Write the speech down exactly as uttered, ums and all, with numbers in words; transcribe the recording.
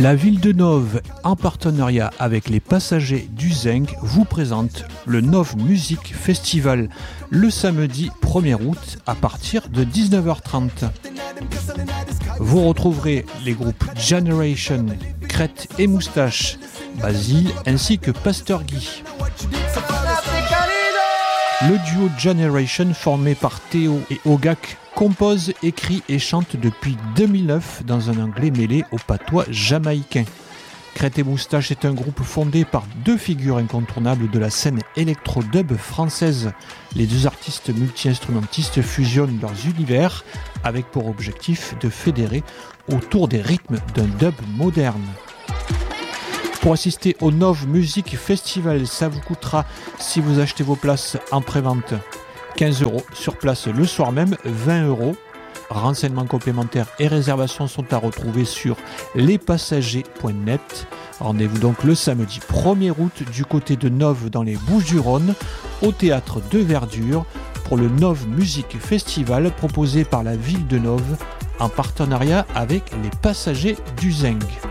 La ville de Nove, en partenariat avec les passagers du Zinc, vous présente le Nove Music Festival le samedi premier août à partir de dix-neuf heures trente. Vous retrouverez les groupes Generation, Crête et Moustache, Basile ainsi que Pasteur Guy. Le duo Generation formé par Théo et Ogak compose, écrit et chante depuis deux mille neuf dans un anglais mêlé au patois jamaïcain. Crête et Moustache est un groupe fondé par deux figures incontournables de la scène électro-dub française. Les deux artistes multi-instrumentistes fusionnent leurs univers avec pour objectif de fédérer autour des rythmes d'un dub moderne. Pour assister au Nove Music Festival, ça vous coûtera, si vous achetez vos places en pré-vente, quinze euros, sur place le soir même, vingt euros. Renseignements complémentaires et réservations sont à retrouver sur lespassagers point net. Rendez-vous donc le samedi premier août du côté de Nove dans les Bouches-du-Rhône, au théâtre de Verdure, pour le Nove Music Festival proposé par la ville de Nove en partenariat avec les passagers du Zinc.